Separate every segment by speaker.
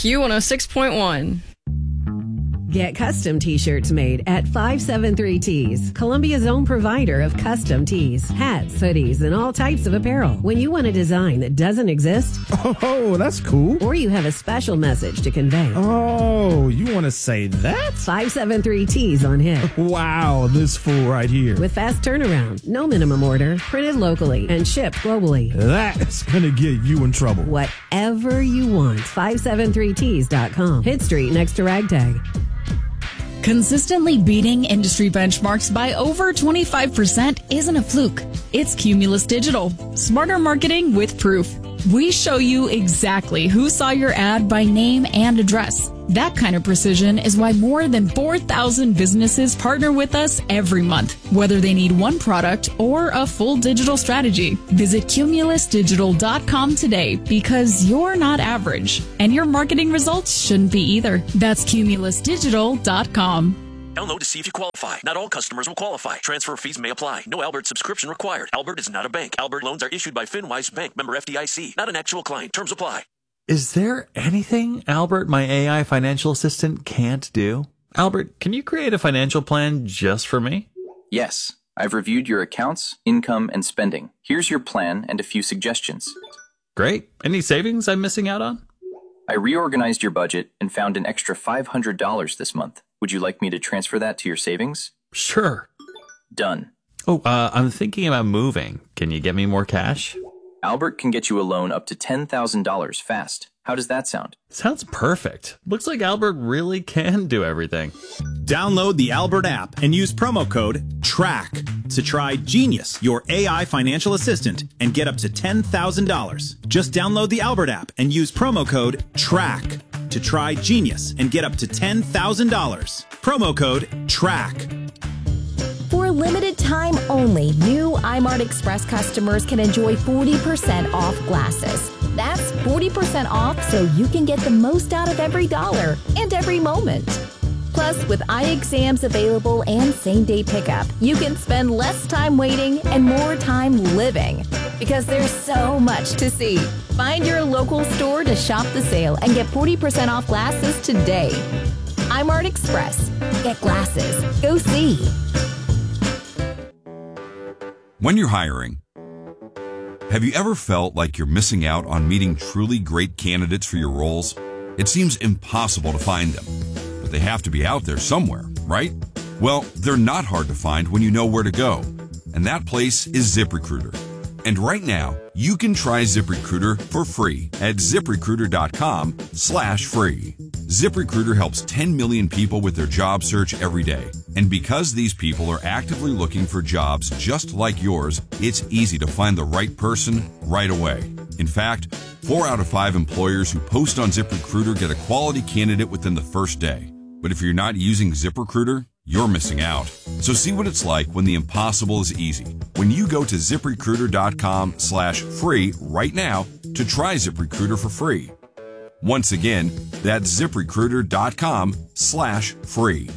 Speaker 1: Q106.1.
Speaker 2: Get custom t-shirts made at 573 Tees, Columbia's own provider of custom tees, hats, hoodies, and all types of apparel. When you want a design that doesn't exist,
Speaker 3: oh, that's cool.
Speaker 2: Or you have a special message to convey.
Speaker 3: Oh, you want to say that?
Speaker 2: 573 Tees on Hit.
Speaker 3: Wow, this fool right here.
Speaker 2: With fast turnaround, no minimum order, printed locally, and shipped globally.
Speaker 3: That's gonna get you in trouble.
Speaker 2: Whatever you want. 573tees.com. Hit Street next to Ragtag.
Speaker 4: Consistently beating industry benchmarks by over 25% isn't a fluke. It's Cumulus Digital. Smarter marketing with proof. We show you exactly who saw your ad by name and address. That kind of precision is why more than 4,000 businesses partner with us every month, whether they need one product or a full digital strategy. Visit cumulusdigital.com today because you're not average, and your marketing results shouldn't be either. That's cumulusdigital.com.
Speaker 5: Download to see if you qualify. Not all customers will qualify. Transfer fees may apply. No Albert subscription required. Albert is not a bank. Albert loans are issued by FinWise Bank, member FDIC. Not an actual client. Terms apply.
Speaker 6: Is there anything Albert, my AI financial assistant, can't do? Albert, can you create a financial plan just for me?
Speaker 7: Yes. I've reviewed your accounts, income, and spending. Here's your plan and a few suggestions.
Speaker 6: Great. Any savings I'm missing out on?
Speaker 7: I reorganized your budget and found an extra $500 this month. Would you like me to transfer that to your savings?
Speaker 6: Sure.
Speaker 7: Done.
Speaker 6: Oh, I'm thinking about moving. Can you get me more cash?
Speaker 7: Albert can get you a loan up to $10,000 fast. How does that sound?
Speaker 6: Sounds perfect. Looks like Albert really can do everything.
Speaker 8: Download the Albert app and use promo code TRACK to try Genius, your AI financial assistant, and get up to $10,000. Just download the Albert app and use promo code TRACK to try Genius and get up to $10,000. Promo code TRACK.
Speaker 9: For a limited time only, new iMart Express customers can enjoy 40% off glasses. That's 40% off so you can get the most out of every dollar and every moment. Plus, with eye exams available and same-day pickup, you can spend less time waiting and more time living. Because there's so much to see. Find your local store to shop the sale and get 40% off glasses today. iMart Express. Get glasses. Go see.
Speaker 10: When you're hiring, have you ever felt like you're missing out on meeting truly great candidates for your roles? It seems impossible to find them, but they have to be out there somewhere, right? Well, they're not hard to find when you know where to go, and that place is ZipRecruiter. And right now, you can try ZipRecruiter for free at ZipRecruiter.com/free. ZipRecruiter helps 10 million people with their job search every day. And because these people are actively looking for jobs just like yours, it's easy to find the right person right away. In fact, 4 out of 5 employers who post on ZipRecruiter get a quality candidate within the first day. But if you're not using ZipRecruiter, you're missing out. So see what it's like when the impossible is easy. When you go to ZipRecruiter.com/free right now to try ZipRecruiter for free. Once again, that's ZipRecruiter.com/free.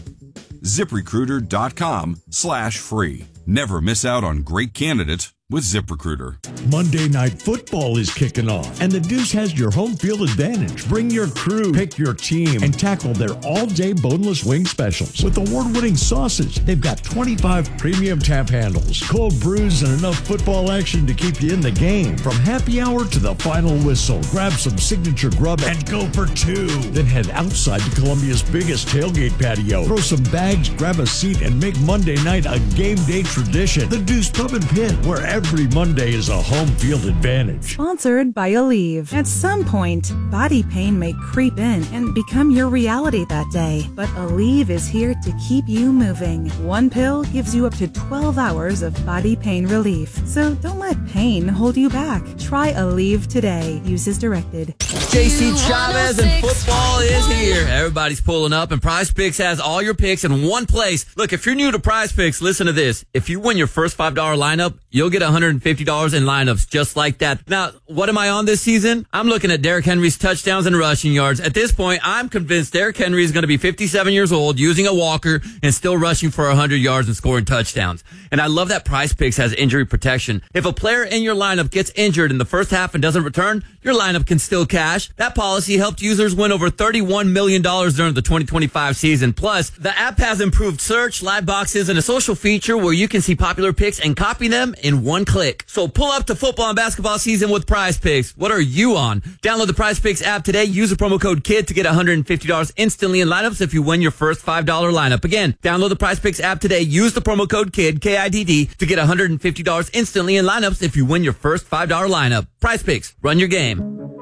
Speaker 10: ZipRecruiter.com/free. Never miss out on great candidates with ZipRecruiter.
Speaker 11: Monday Night Football is kicking off, and the Deuce has your home field advantage. Bring your crew, pick your team, and tackle their all-day boneless wing specials. With award-winning sauces, they've got 25 premium tap handles, cold brews, and enough football action to keep you in the game. From happy hour to the final whistle, grab some signature grub and go for 2. Then head outside to Columbia's biggest tailgate patio. Throw some bags, grab a seat, and make Monday night a game day tradition. The Deuce Pub and Pit, where every Monday is a home field advantage.
Speaker 12: Sponsored by Aleve. At some point, body pain may creep in and become your reality that day. But Aleve is here to keep you moving. One pill gives you up to 12 hours of body pain relief. So don't let pain hold you back. Try Aleve today. Use as directed.
Speaker 13: JC Chavez and football is here. Everybody's pulling up, and Prize Picks has all your picks in one place. Look, if you're new to Prize Picks, listen to this. If you win your first $5 lineup, you'll get $150 in live lineups just like that. Now, what am I on this season? I'm looking at Derrick Henry's touchdowns and rushing yards. At this point, I'm convinced Derrick Henry is going to be 57 years old, using a walker, and still rushing for 100 yards and scoring touchdowns. And I love that Prize Picks has injury protection. If a player in your lineup gets injured in the first half and doesn't return, your lineup can still cash. That policy helped users win over $31 million during the 2025 season. Plus, the app has improved search, live boxes, and a social feature where you can see popular picks and copy them in one click. So pull up to football and basketball season with Prize Picks. What are you on? Download the Prize Picks app today. Use the promo code KID to get $150 instantly in lineups if you win your first $5 lineup. Again, download the Prize Picks app today. Use the promo code KID, K-I-D-D, to get $150 instantly in lineups if you win your first $5 lineup. Prize Picks. Run your game.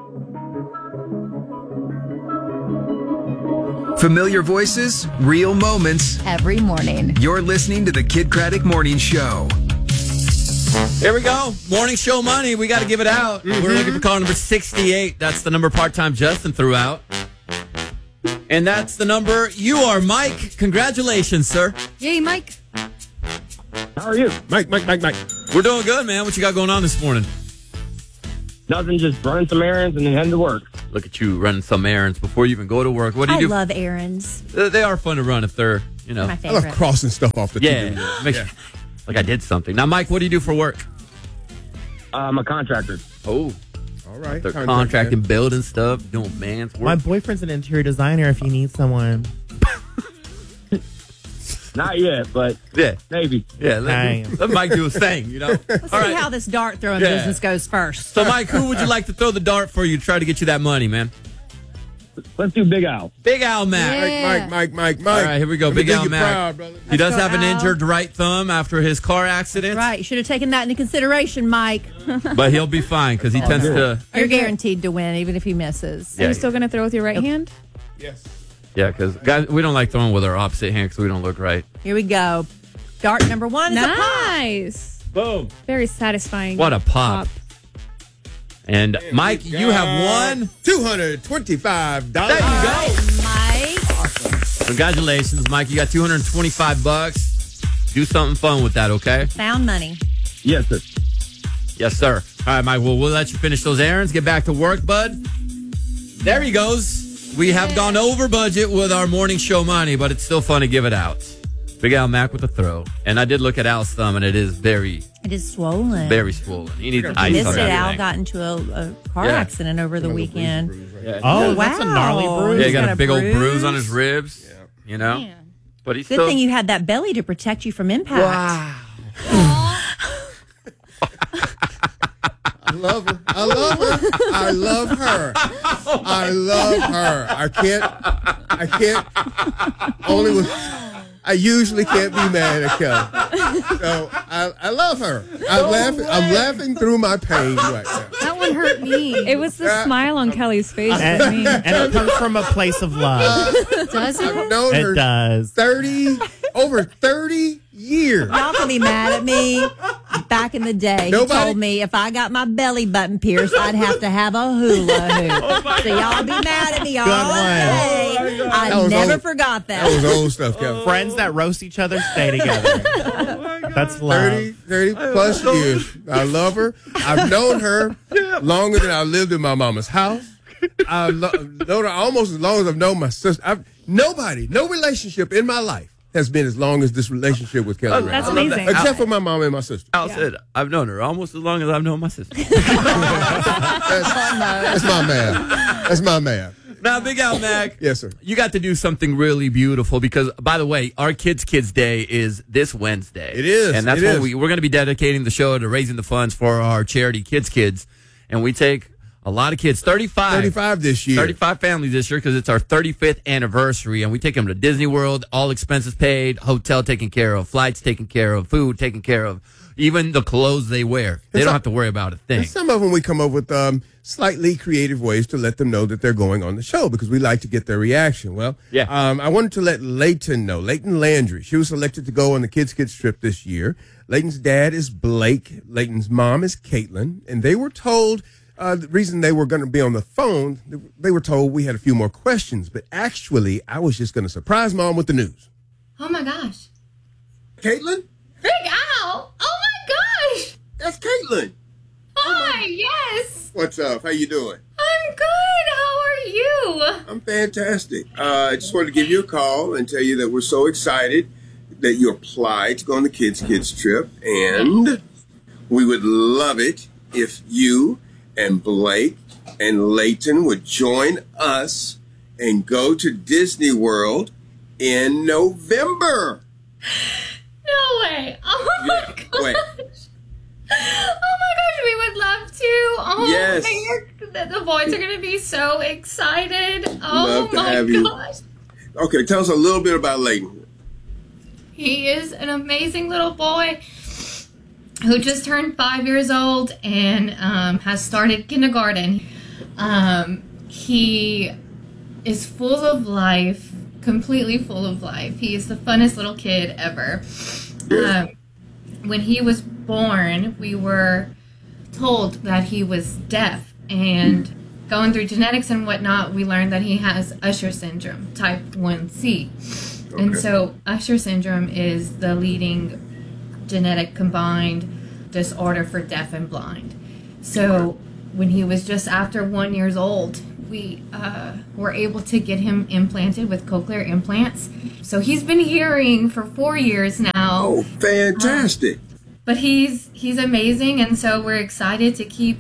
Speaker 1: Familiar voices, real moments.
Speaker 9: Every morning.
Speaker 1: You're listening to the Kid Craddock Morning Show.
Speaker 13: Here we go. Morning show money. We got to give it out. We're looking for caller number 68. That's the number part-time Justin threw out. And that's the number you are, Mike. Congratulations, sir.
Speaker 14: Yay, Mike.
Speaker 15: How are you?
Speaker 3: Mike.
Speaker 13: We're doing good, man. What you got going on this morning?
Speaker 15: Nothing, just running some errands and then heading to work.
Speaker 13: Look at you running some errands before you even go to work. What do you do?
Speaker 14: I love errands.
Speaker 13: They are fun to run if they're,
Speaker 14: My
Speaker 3: I
Speaker 14: favorite.
Speaker 3: love crossing stuff off the
Speaker 13: yeah. Makes you, like I did something. Now, Mike, what do you do for work?
Speaker 15: I'm a contractor.
Speaker 13: Oh.
Speaker 3: All right.
Speaker 13: They're contracting, building stuff, doing man's work.
Speaker 16: My boyfriend's an interior designer if you need someone.
Speaker 15: Not yet, but maybe.
Speaker 13: Yeah, let Mike do his thing, you know?
Speaker 14: Let's see how this dart throwing business goes first.
Speaker 13: So, Mike, who would you like to throw the dart for you to try to get you that money, man?
Speaker 15: Let's do Big Al.
Speaker 13: Big Al Mac.
Speaker 3: Yeah. Mike.
Speaker 13: All right, here we go. Big Al Mac.
Speaker 3: Proud,
Speaker 13: he does have an
Speaker 14: Al.
Speaker 13: injured right thumb after his car accident.
Speaker 14: Right. You should have taken that into consideration, Mike.
Speaker 13: But he'll be fine because he tends to...
Speaker 14: You're guaranteed to win, even if he misses.
Speaker 13: Yeah,
Speaker 17: Are you still going to throw with your right hand?
Speaker 3: Yes.
Speaker 13: Yeah, because guys, we don't like throwing with our opposite hand because we don't look right.
Speaker 14: Here we go. Dart number one is
Speaker 17: Nice.
Speaker 13: Boom.
Speaker 17: Very satisfying.
Speaker 13: What a pop. And Mike, you have won
Speaker 3: $225.
Speaker 13: There you go.
Speaker 14: Mike.
Speaker 13: Congratulations, Mike. You got $225. Do something fun with that, okay?
Speaker 14: Found money.
Speaker 15: Yes, sir.
Speaker 13: Yes, sir. All right, Mike. Well, we'll let you finish those errands. Get back to work, bud. There he goes. We have gone over budget with our morning show money, but it's still fun to give it out. Big Al Mac with a throw. And I did look at Al's thumb, and it is very...
Speaker 14: It is swollen.
Speaker 13: Very swollen. He needs ice
Speaker 14: Missed
Speaker 13: on
Speaker 14: it. Al
Speaker 13: everything.
Speaker 14: got into a car accident over the weekend.
Speaker 16: Oh, that's a gnarly bruise.
Speaker 13: Yeah, he got a big old bruise on his ribs. Yeah. You know?
Speaker 14: Man.
Speaker 13: But he's
Speaker 14: Good
Speaker 13: still...
Speaker 14: thing you had that belly to protect you from impact.
Speaker 13: Wow.
Speaker 3: I love her. I I usually can't be mad at Kelly. So I love her. I'm laughing through my pain right now.
Speaker 17: That one hurt me. It was the smile on Kelly's face.
Speaker 16: And it comes from a place of love.
Speaker 14: Does it?
Speaker 3: I've known her
Speaker 16: It does.
Speaker 3: over 30 years.
Speaker 14: Y'all can be mad at me. Back in the day, he told me if I got my belly button pierced, I'd have to have a hula hoop. So y'all be mad at me all day. I never forgot that.
Speaker 3: That was old stuff, Kevin.
Speaker 16: Friends that roast each other stay together. That's love.
Speaker 3: 30 plus years. I love her. I've known her longer than I lived in my mama's house. I've known her almost as long as I've known my sister. No relationship in my life has been as long as this relationship with Kelly.
Speaker 17: That's amazing.
Speaker 3: Except for my mom and my sister.
Speaker 13: Al said, I've known her almost as long as I've known my sister.
Speaker 3: That's my man. That's my man.
Speaker 13: Now, Big Al Mac.
Speaker 3: Yes, sir.
Speaker 13: You got to do something really beautiful because, by the way, our Kids Day is this Wednesday.
Speaker 3: It is.
Speaker 13: And that's when we're going to be dedicating the show to raising the funds for our charity Kids. And we take a lot of kids, 35
Speaker 3: this year.
Speaker 13: 35 families this year because it's our 35th anniversary. And we take them to Disney World, all expenses paid, hotel taken care of, flights taken care of, food taken care of, even the clothes they wear. They don't have to worry about a thing.
Speaker 3: And some of them we come up with slightly creative ways to let them know that they're going on the show because we like to get their reaction. Well, I wanted to let Layton know. Layton Landry. She was selected to go on the Kids trip this year. Layton's dad is Blake. Layton's mom is Caitlin. And they were told... the reason they were going to be on the phone, they were told we had a few more questions, but actually, I was just going to surprise Mom with the news.
Speaker 18: Oh my gosh.
Speaker 3: Caitlin?
Speaker 18: Big Al! Oh my gosh!
Speaker 3: That's Caitlin.
Speaker 18: Hi, yes.
Speaker 3: What's up? How you doing?
Speaker 18: I'm good. How are you?
Speaker 3: I'm fantastic. I just wanted to give you a call and tell you that we're so excited that you applied to go on the Kids trip, and we would love it if you and Blake and Layton would join us and go to Disney World in November.
Speaker 18: No way. Oh my gosh.
Speaker 3: Wait.
Speaker 18: Oh my gosh, we would love to. Oh,
Speaker 3: Yes.
Speaker 18: the boys are going to be so excited. Oh
Speaker 3: Love to
Speaker 18: my
Speaker 3: have you.
Speaker 18: gosh.
Speaker 3: Okay, tell us a little bit about Layton.
Speaker 18: He is an amazing little boy who just turned 5 years old and has started kindergarten. He is full of life, completely full of life. He is the funnest little kid ever. When he was born, we were told that he was deaf, and going through genetics and whatnot, we learned that he has Usher syndrome, type 1C.
Speaker 3: Okay.
Speaker 18: And so Usher syndrome is the leading genetic combined disorder for deaf and blind. So when he was just after 1 year old, we were able to get him implanted with cochlear implants. So he's been hearing for 4 years now.
Speaker 3: Oh, fantastic.
Speaker 18: But he's amazing, and so we're excited to keep,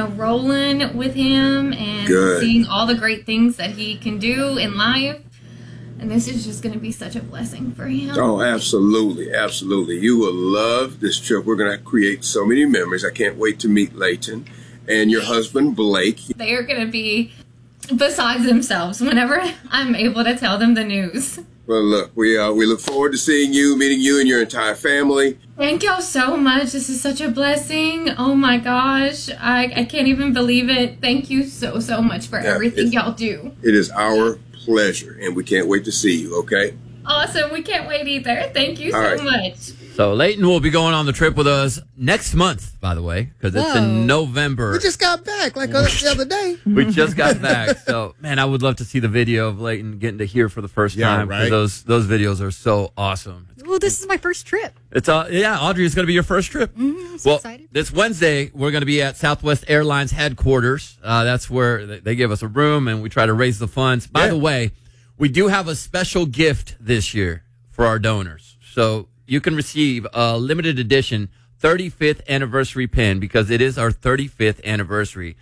Speaker 18: rolling with him and seeing all the great things that he can do in life. And this is just going to be such a blessing for him.
Speaker 3: Oh, absolutely. Absolutely. You will love this trip. We're going to create so many memories. I can't wait to meet Layton and your husband, Blake.
Speaker 18: They are going to be besides themselves whenever I'm able to tell them the news.
Speaker 3: Well, look, we look forward to seeing you, meeting you and your entire family.
Speaker 18: Thank y'all so much. This is such a blessing. Oh my gosh. I can't even believe it. Thank you so, so much for everything y'all do.
Speaker 3: It is our pleasure, and we can't wait to see you, okay?
Speaker 18: Awesome. We can't wait either. Thank you so much.
Speaker 13: So Layton will be going on the trip with us next month, by the way, because it's in November.
Speaker 3: We just got back the other day.
Speaker 13: We just got back. So, man, I would love to see the video of Layton getting to hear for the first time.
Speaker 3: right.
Speaker 13: Those videos are so awesome.
Speaker 19: Well, this is my first trip.
Speaker 13: It's Audrey, it's going to be your first trip.
Speaker 19: I'm so excited.
Speaker 13: This Wednesday, we're going to be at Southwest Airlines headquarters. That's where they give us a room, and we try to raise the funds. By the way, we do have a special gift this year for our donors. So you can receive a limited edition 35th anniversary pin because it is our 35th anniversary.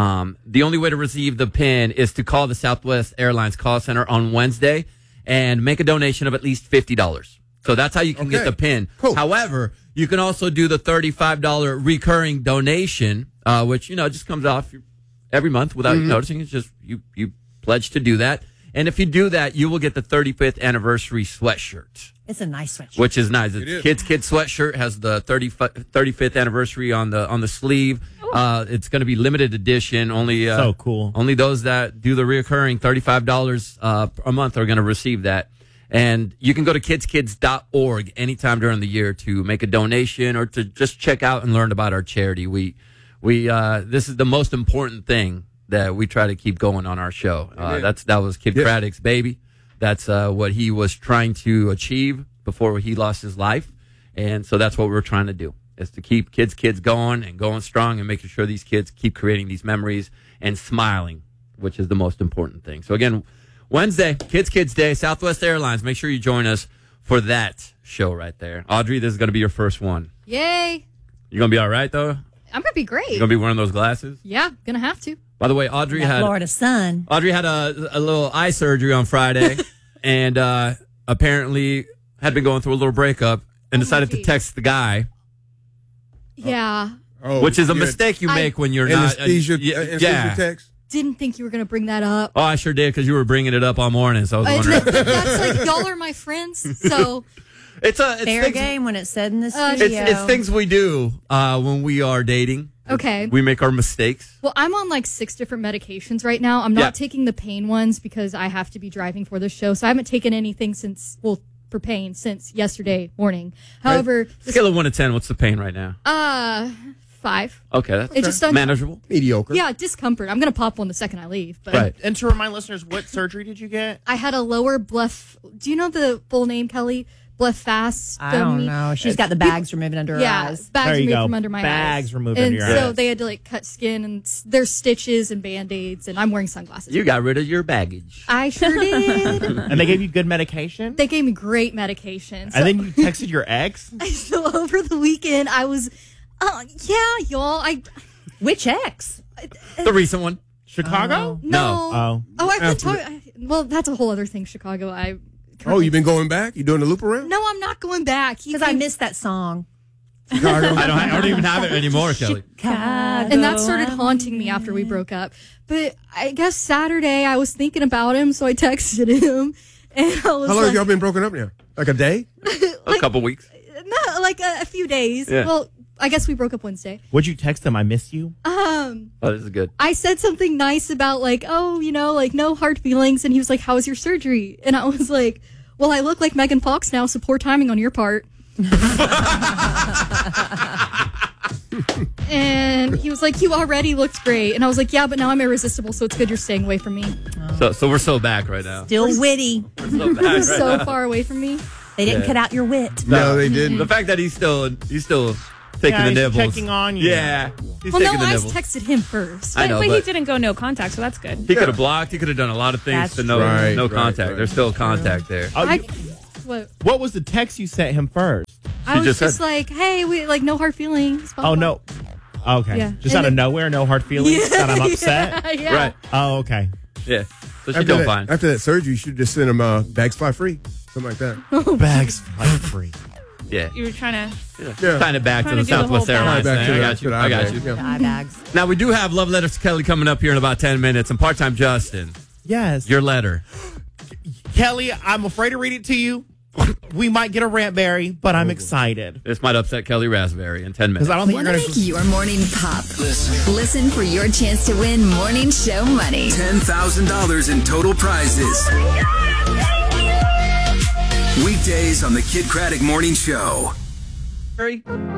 Speaker 13: The only way to receive the pin is to call the Southwest Airlines call center on Wednesday and make a donation of at least $50. So that's how you can get the pin. Cool. However, you can also do the $35 recurring donation, which, just comes off every month without you noticing. It's just you pledge to do that. And if you do that, you will get the 35th anniversary sweatshirt.
Speaker 14: It's a nice sweatshirt.
Speaker 13: Which is nice. It's Kids sweatshirt, has the 35th anniversary on the sleeve. It's going to be limited edition. Only
Speaker 16: so cool.
Speaker 13: Only those that do the reoccurring $35 a month are going to receive that. And you can go to kidskids.org anytime during the year to make a donation or to just check out and learn about our charity. We this is the most important thing that we try to keep going on our show. That was Kid Craddock's baby. That's what he was trying to achieve before he lost his life. And so that's what we're trying to do, is to keep kids going and going strong and making sure these kids keep creating these memories and smiling, which is the most important thing. So again, Wednesday, Kids Day, Southwest Airlines. Make sure you join us for that show right there. Audrey, this is going to be your first one.
Speaker 19: Yay.
Speaker 13: You going to be all right, though?
Speaker 19: I'm going to be great.
Speaker 13: You going to be wearing those glasses?
Speaker 19: Yeah, going to have to.
Speaker 13: By the way, Audrey had
Speaker 14: Florida sun.
Speaker 13: Audrey had a little eye surgery on Friday and apparently had been going through a little breakup and decided to text the guy.
Speaker 19: Yeah.
Speaker 13: Which is a mistake you make when you're not.
Speaker 3: Anesthesia text?
Speaker 19: Didn't think you were going to bring that up.
Speaker 13: Oh, I sure did, because you were bringing it up all morning, so I was wondering.
Speaker 19: That's like, y'all are my friends, so.
Speaker 13: It's
Speaker 14: fair game when it's said in the studio.
Speaker 13: It's things we do when we are dating.
Speaker 19: Okay.
Speaker 13: We make our mistakes.
Speaker 19: Well, I'm on like 6 different medications right now. I'm not taking the pain ones because I have to be driving for the show. So I haven't taken anything for pain since yesterday morning. However,
Speaker 13: scale of 1 to 10, what's the pain right now?
Speaker 19: 5.
Speaker 13: Okay, that's
Speaker 19: just
Speaker 13: manageable.
Speaker 3: Mediocre.
Speaker 19: Yeah, discomfort. I'm going to pop one the second I leave. But
Speaker 13: right.
Speaker 16: And to remind listeners, what surgery did you get?
Speaker 19: I had a lower bluff. Do you know the full name, Kelly? blephastomia.
Speaker 14: I don't know. She's got the bags removed under her eyes.
Speaker 19: Bags
Speaker 16: There you
Speaker 19: removed
Speaker 16: go.
Speaker 19: from under my eyes.
Speaker 16: Bags removed
Speaker 19: and
Speaker 16: under your
Speaker 19: so
Speaker 16: eyes.
Speaker 19: they had to like cut skin, and there's stitches and band-aids, and I'm wearing sunglasses.
Speaker 13: You got rid of your baggage.
Speaker 19: I sure did.
Speaker 16: And they gave you good medication?
Speaker 19: They gave me great medication. So
Speaker 16: And then you texted your ex?
Speaker 19: so over the weekend, I was, y'all.
Speaker 14: Which ex?
Speaker 13: The recent one.
Speaker 16: Chicago?
Speaker 19: No.
Speaker 16: Oh.
Speaker 19: I can talk. Well, that's a whole other thing. Chicago.
Speaker 3: You've been going back? You doing the loop around?
Speaker 19: No, I'm not going back.
Speaker 14: Because I missed that song.
Speaker 3: Chicago.
Speaker 13: I don't even have it anymore, Kelly.
Speaker 19: And that started haunting me after we broke up. But I guess Saturday I was thinking about him, so I texted him. And I was
Speaker 3: How long have y'all been broken up now? Like a day?
Speaker 13: A couple weeks.
Speaker 19: No, like a few days.
Speaker 13: Yeah.
Speaker 19: Well, I guess we broke up Wednesday.
Speaker 16: Would you text him, I miss you?
Speaker 13: Oh, this is good.
Speaker 19: I said something nice about like, no hard feelings. And he was like, how was your surgery? And I was like, well, I look like Megan Fox now, so poor timing on your part. And he was like, you already looked great. And I was like, yeah, but now I'm irresistible, so it's good you're staying away from me.
Speaker 13: So we're so back right now.
Speaker 14: Still witty.
Speaker 13: So back
Speaker 19: You're
Speaker 13: right
Speaker 19: so
Speaker 13: now.
Speaker 19: far away from me.
Speaker 14: They didn't cut out your wit.
Speaker 3: No, they didn't.
Speaker 13: The fact that he's still taking the
Speaker 16: he's
Speaker 13: nibbles.
Speaker 16: checking on you.
Speaker 13: Yeah. He's
Speaker 19: Well, no,
Speaker 13: taking the
Speaker 19: I
Speaker 13: nibbles.
Speaker 19: texted him first.
Speaker 13: I know,
Speaker 17: but he
Speaker 13: but
Speaker 17: didn't go no contact, so that's good.
Speaker 13: he could have blocked. He could have done a lot of things
Speaker 14: That's
Speaker 13: to no
Speaker 3: Right,
Speaker 13: contact.
Speaker 3: right.
Speaker 13: There's still contact there.
Speaker 16: Oh,
Speaker 19: What
Speaker 16: was the text you sent him first?
Speaker 19: I was
Speaker 13: just
Speaker 19: just
Speaker 13: said-
Speaker 19: like, hey, we like no hard feelings. blah,
Speaker 16: Oh,
Speaker 19: blah.
Speaker 16: no. Okay.
Speaker 19: Yeah.
Speaker 16: Just
Speaker 19: And
Speaker 16: out of nowhere, no hard feelings? That I'm upset?
Speaker 19: Yeah.
Speaker 13: Right.
Speaker 16: Oh, okay.
Speaker 13: Yeah. So she's
Speaker 3: After
Speaker 13: doing
Speaker 3: that,
Speaker 13: fine.
Speaker 3: after that surgery, you should just send them bags fly free. Something like that.
Speaker 16: Bags fly free.
Speaker 13: Yeah.
Speaker 17: You were trying to.
Speaker 3: Yeah.
Speaker 13: Kind of back to
Speaker 17: Trying
Speaker 13: the
Speaker 17: to do the
Speaker 13: Southwest
Speaker 17: whole
Speaker 13: Airlines
Speaker 3: back
Speaker 13: thing.
Speaker 3: to
Speaker 13: I
Speaker 3: the-
Speaker 13: got
Speaker 3: to
Speaker 13: you.
Speaker 3: the
Speaker 13: I got
Speaker 3: eye
Speaker 13: you.
Speaker 3: bag.
Speaker 14: Eye bags.
Speaker 13: Now, we do have Love Letters to Kelly coming up here in about 10 minutes. And Part-Time Justin,
Speaker 16: Yes.
Speaker 13: your letter.
Speaker 16: Kelly, I'm afraid to read it to you. We might get a rantberry, but I'm excited.
Speaker 13: This might upset Kelly Raspberry in 10 minutes.
Speaker 16: Because I don't think
Speaker 20: Want
Speaker 16: you're
Speaker 20: to
Speaker 16: going
Speaker 20: make your morning pop? Listen for your chance to win morning show money.
Speaker 1: $10,000 in total prizes. Weekdays on the Kid Craddock Morning Show.